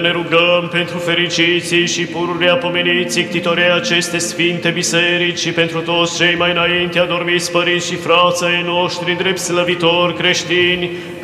Ne rugăm pentru fericiții și pururea pomeniții ctitorei aceste sfinte biserici și pentru toți cei mai înainte adormiți părinți și frații ai noștri drept slăvitori creștini,